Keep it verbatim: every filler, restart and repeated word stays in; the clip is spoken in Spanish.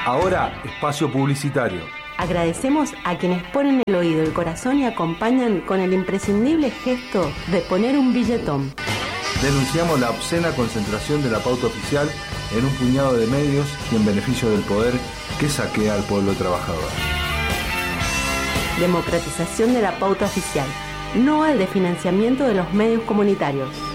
Ahora, espacio publicitario. Agradecemos a quienes ponen el oído, el corazón y acompañan con el imprescindible gesto de poner un billetón. Denunciamos la obscena concentración de la pauta oficial en un puñado de medios y en beneficio del poder que saquea al pueblo trabajador. Democratización de la pauta oficial. No al desfinanciamiento de los medios comunitarios.